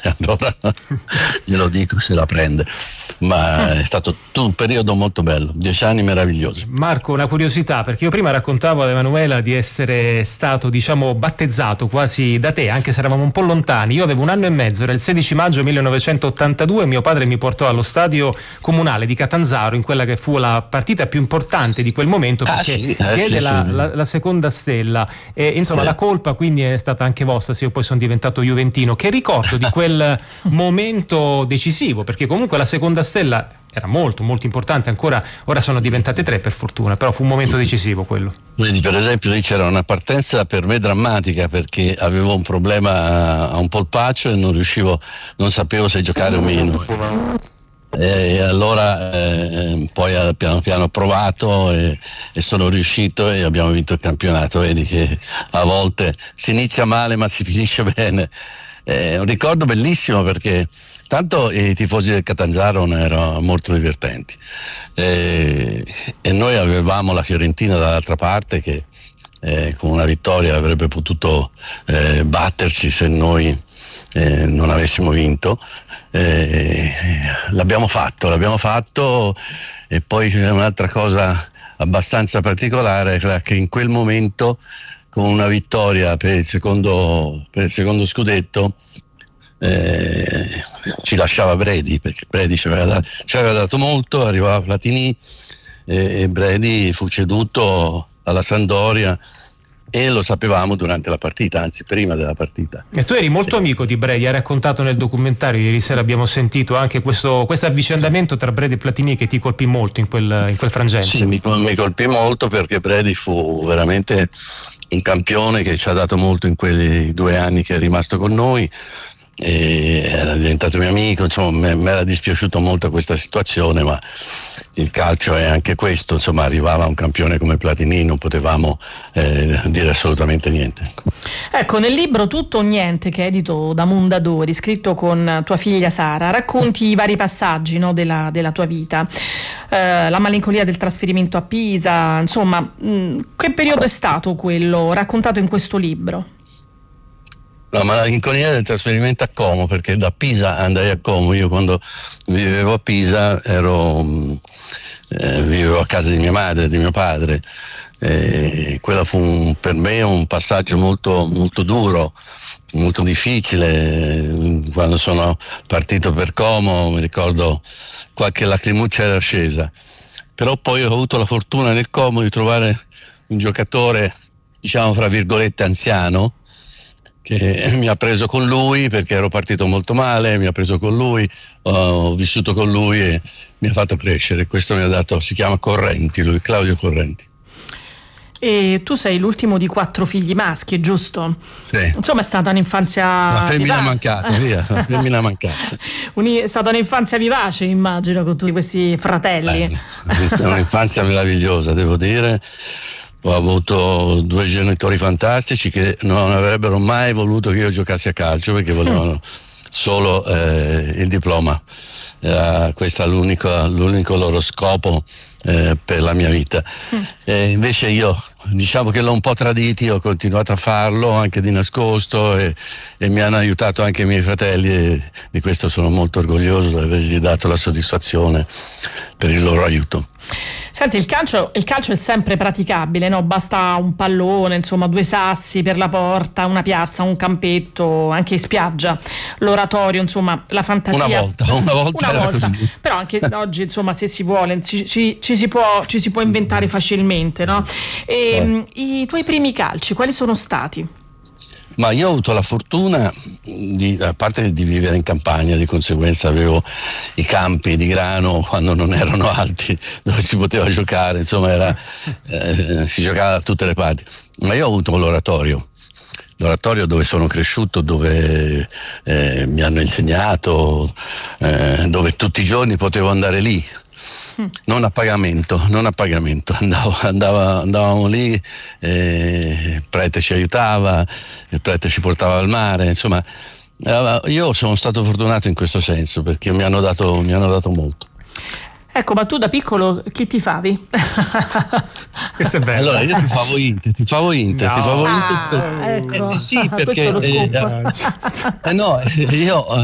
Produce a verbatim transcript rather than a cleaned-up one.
allora glielo dico se la prende. Ma è stato tutto un periodo molto bello, dieci anni meravigliosi. Marco, una curiosità, perché io prima raccontavo ad Emanuela di essere stato, diciamo, battezzato quasi da te, anche se eravamo un po' lontani. Io avevo un anno e mezzo, era il sedici maggio millenovecentottantadue, mio padre mi portò allo stadio comunale di Catanzaro in quella che fu la partita più importante di quel momento, perché ah, sì, eh, diede sì, la, sì. la, la seconda stella, e insomma Sì. la colpa quindi è stata anche vostra se io poi sono diventato juventino. Che ricordo di quel momento decisivo, perché comunque la seconda stella era molto molto importante, ancora ora sono diventate tre per fortuna, però fu un momento decisivo quello. Vedi, per esempio lì c'era una partenza per me drammatica, perché avevo un problema a un polpaccio e non riuscivo, non sapevo se giocare o meno. E allora eh, poi piano piano ho provato e, e sono riuscito e abbiamo vinto il campionato. Vedi che a volte si inizia male ma si finisce bene. È un ricordo bellissimo, perché tanto i tifosi del Catanzaro erano molto divertenti e, e noi avevamo la Fiorentina dall'altra parte che eh, con una vittoria avrebbe potuto eh, batterci se noi eh, non avessimo vinto. Eh, l'abbiamo fatto, l'abbiamo fatto e poi c'è un'altra cosa abbastanza particolare, che in quel momento, con una vittoria per il secondo, per il secondo scudetto, eh, ci lasciava Bredi, perché Bredi ci aveva, dato, ci aveva dato molto, arrivava Platini e, e Bredi fu ceduto alla Sampdoria. E lo sapevamo durante la partita, anzi prima della partita. E tu eri molto amico di Bredi, hai raccontato nel documentario, ieri sera abbiamo sentito anche questo questo avvicendamento tra Bredi e Platini che ti colpì molto in quel, in quel frangente. Sì, mi, mi colpì molto, perché Bredi fu veramente un campione che ci ha dato molto in quei due anni che è rimasto con noi, e era diventato mio amico, insomma mi era dispiaciuto molto questa situazione, ma il calcio è anche questo, insomma arrivava un campione come Platini, non potevamo eh, dire assolutamente niente. Ecco, nel libro Tutto o Niente, che è edito da Mondadori, scritto con tua figlia Sara, racconti i vari passaggi, no, della, della tua vita, eh, la malinconia del trasferimento a Pisa, insomma, mh, che periodo è stato quello raccontato in questo libro? La malinconia del trasferimento a Como, perché da Pisa andai a Como. Io quando vivevo a Pisa ero eh, vivevo a casa di mia madre e di mio padre, e quello fu un, per me un passaggio molto, molto duro, molto difficile. Quando sono partito per Como mi ricordo qualche lacrimuccia era scesa, però poi ho avuto la fortuna nel Como di trovare un giocatore, diciamo fra virgolette anziano, che mi ha preso con lui, perché ero partito molto male, mi ha preso con lui, ho vissuto con lui e mi ha fatto crescere. Questo mi ha dato, si chiama Correnti, lui, Claudio Correnti. E tu sei l'ultimo di quattro figli maschi, giusto? Sì. Insomma è stata un'infanzia La femmina vivace. mancata, via, la femmina mancata. È stata un'infanzia vivace, immagino, con tutti questi fratelli. È un'infanzia meravigliosa, devo dire. Ho avuto due genitori fantastici che non avrebbero mai voluto che io giocassi a calcio, perché volevano mm. solo eh, il diploma. Era questo l'unico, l'unico loro scopo eh, per la mia vita. Mm. E invece io, diciamo che l'ho un po' traditi, ho continuato a farlo anche di nascosto, e, e mi hanno aiutato anche i miei fratelli, e di questo sono molto orgoglioso di avergli dato la soddisfazione per il loro aiuto. Senti, il calcio, il calcio è sempre praticabile, no? Basta un pallone, insomma, due sassi per la porta, una piazza, un campetto, anche in spiaggia, l'oratorio, insomma, la fantasia. Una volta, una volta, una era volta. Così. Però anche oggi, insomma, se si vuole, ci, ci, ci, si, può, ci si può inventare facilmente, no? E, sì. I tuoi primi calci, quali sono stati? Ma io ho avuto la fortuna, di, a parte di vivere in campagna, di conseguenza avevo i campi di grano quando non erano alti, dove si poteva giocare, insomma era, eh, si giocava da tutte le parti. Ma io ho avuto l'oratorio, l'oratorio dove sono cresciuto, dove eh, mi hanno insegnato, eh, dove tutti i giorni potevo andare lì. Non a pagamento, non a pagamento, andavo, andava, andavamo lì, eh, il prete ci aiutava, il prete ci portava al mare, insomma, io sono stato fortunato in questo senso, perché mi hanno dato, mi hanno dato molto. Ecco, ma tu da piccolo chi tifavi? Questo è bello. Allora io tifavo Inter, tifavo Inter, no. tifavo Inter. Ah, per... ecco. eh, sì, perché Questo è lo eh, scoop. eh, no, io